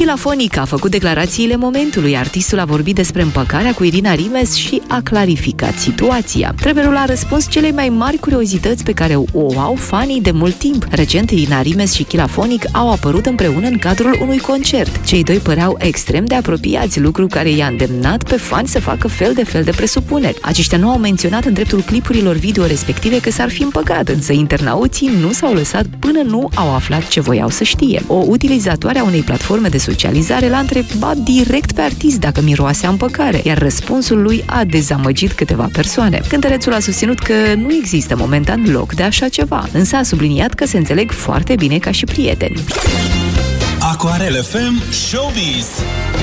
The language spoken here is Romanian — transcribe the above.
Chilafonic a făcut declarațiile momentului. Artistul a vorbit despre împăcarea cu Irina Rimes și a clarificat situația. Trapperul a răspuns celei mai mari curiozități pe care o au fanii de mult timp. Recent, Irina Rimes și Chilafonic au apărut împreună în cadrul unui concert. Cei doi păreau extrem de apropiați, lucru care i-a îndemnat pe fani să facă fel de presupuneri. Aceștia nu au menționat în dreptul clipurilor video respective că s-ar fi împăcat, însă internauții nu s-au lăsat până nu au aflat ce voiau să știe. O utilizatoare a unei platforme de socializare l-a întrebat direct pe artist dacă miroase a împăcare, iar răspunsul lui a dezamăgit câteva persoane. Cântărețul a susținut că nu există momentan loc de așa ceva, însă a subliniat că se înțeleg foarte bine ca și prieteni. Aquarel FM Showbiz.